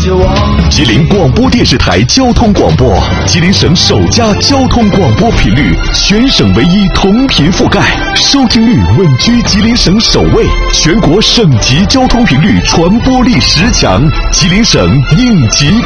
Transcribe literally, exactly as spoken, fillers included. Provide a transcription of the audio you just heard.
着我。 吉林广播电视台交通广播，吉林省首家交通广播频率，全省唯一同频覆盖，收听率稳居吉林省首位，全国省级交通频率传播力十强，吉林省应急